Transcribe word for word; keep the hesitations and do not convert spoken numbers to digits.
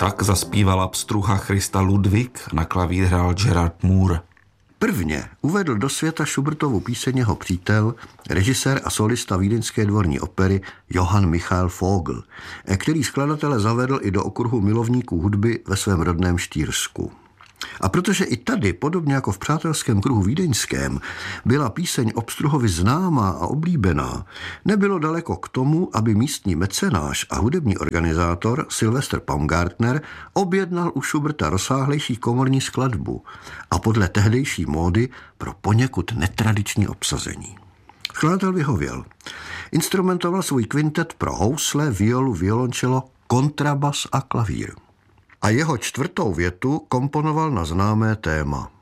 Tak zaspívala pstruha Christa Ludwig, na klavír hrál Gerard Moore. Prvně uvedl do světa Schubertovu píseň jeho přítel, režisér a solista vídeňské dvorní opery Johann Michael Vogel, který skladatele zavedl i do okruhu milovníků hudby ve svém rodném Štýrsku. A protože i tady, podobně jako v přátelském kruhu vídeňském, byla píseň o Pstruhovi známá a oblíbená, nebylo daleko k tomu, aby místní mecenáš a hudební organizátor Sylvester Paumgartner objednal u Schuberta rozsáhlejší komorní skladbu a podle tehdejší módy pro poněkud netradiční obsazení. Skladatel vyhověl. Instrumentoval svůj kvintet pro housle, violu, violončelo, kontrabas a klavír. A jeho čtvrtou větu komponoval na známé téma.